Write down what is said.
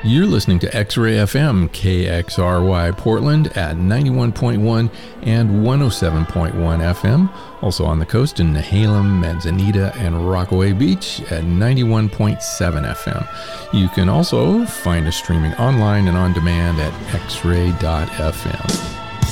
You're listening to X-Ray FM, KXRY Portland at 91.1 and 107.1 FM. Also on the coast in Nehalem, Manzanita, and Rockaway Beach at 91.7 FM. You can also find us streaming online and on demand at xray.fm.